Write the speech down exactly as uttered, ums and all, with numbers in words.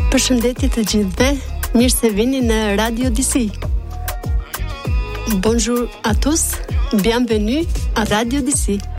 Përshëndetje të gjithëve, mirë se vini në Radio D C. Bonjour à tous, bienvenue à Radio D C.